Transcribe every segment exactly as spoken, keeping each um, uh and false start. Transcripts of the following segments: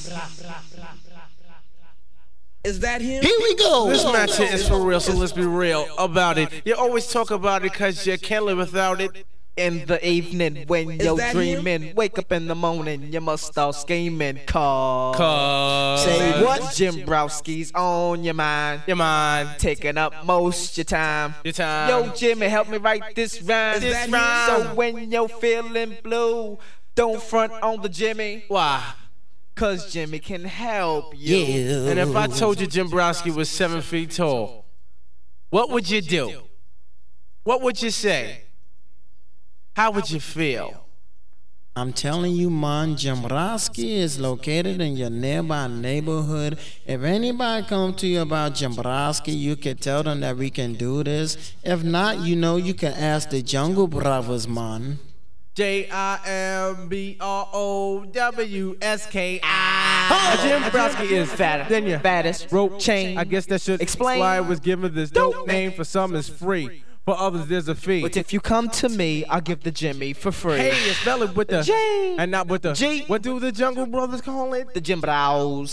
Is that him? Here we go. This match here is for real, so let's be real about it. You always talk about it because you can't live without it. In the evening when Is you're that dreaming, him? wake up in the morning, you must start scheming. Cause, Cause say what? Jim Browski's on your mind, your mind, taking up most your time. your time. Yo, Jimmy, help me write this rhyme. Is This that rhyme. him? So when you're feeling blue, don't front on the Jimmy, Why? cause Jimmy can help you. Yeah. And if I told you Jim Browski was seven feet tall, what would you do? What would you say? How would you feel? I'm telling you, man, Jimbrowski is located in your nearby neighborhood. If anybody come to you about Jimbrowski, you can tell them that we can do this. If not, you know, you can ask the Jungle Brothers, man. J I M B R O W S K I. Jim Browski is fatter than you. Baddest rope chain. I guess that should Explain. why I was given this dope name. For some is free, for others there's a fee. But if you come to me, I'll give the Jimmy for free. Hey, you spell it with the J and not with the G. What do the Jungle Brothers call it? The Jim Brows.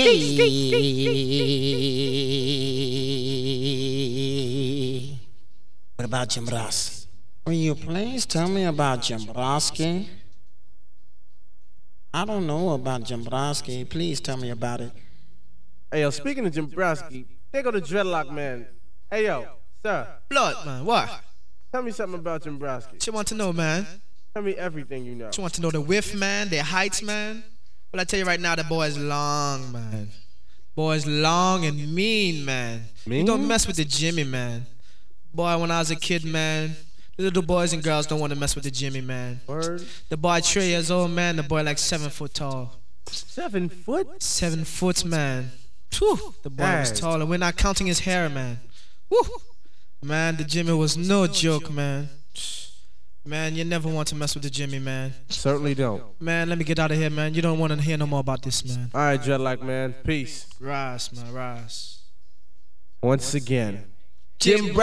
Ski. What about Jimbrowski? Will you please tell me about Jimbrowski? I don't know about Jimbrowski. Please tell me about it. Hey yo, speaking of Jim Browski, they go to Dreadlock Man. Hey yo, sir, Blood, man, what? tell me something about Jim Browski. What you want to know, man? Tell me everything you know. What you want to know the width, man, their heights, man? Well, I tell you right now, the boy's long, man. Boy's long and mean, man. You don't Mean? mess with the Jimmy, man. Boy, when I was a kid, man, the little boys and girls don't want to mess with the Jimmy, man. Word. The boy three years old, man. The boy like seven foot tall. Seven foot? Seven foot, man. Whew, the boy was Dang. tall, and we're not counting his hair, man. Woo. Man, the Jimmy was no joke, man. Man, you never want to mess with the Jimmy, man. Certainly don't. Man, let me get out of here, man. You don't want to hear no more about this, man. All right, Dreadlock Man. Peace. Rise, man, rise. Once again. Jim